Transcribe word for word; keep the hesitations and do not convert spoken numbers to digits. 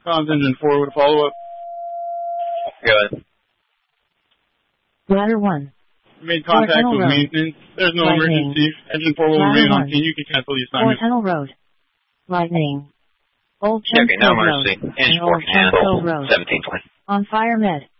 Comms engine four with a follow-up. Go ahead. Ladder one. Made contact with road. maintenance. There's no Lightning. emergency. Engine four will Ladder remain on one. scene. You can cancel the Four assignment. Tunnel Road. Lightning. Old Yeah, Chunk okay, now Road. emergency. Engine and four Old can Chunk handle Road. seventeen twenty. On fire med.